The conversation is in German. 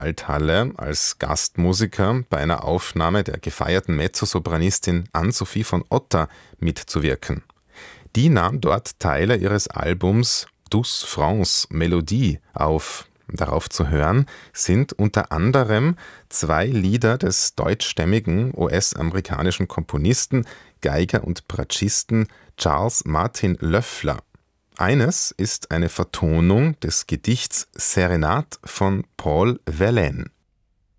Althalle als Gastmusiker bei einer Aufnahme der gefeierten Mezzosopranistin Anne-Sophie von Otter mitzuwirken. Die nahm dort Teile ihres Albums Douce France Melodie auf. Darauf zu hören sind unter anderem 2 Lieder des deutschstämmigen US-amerikanischen Komponisten, Geiger und Bratschisten Charles Martin Loeffler. Eines ist eine Vertonung des Gedichts Serenade von Paul Verlaine.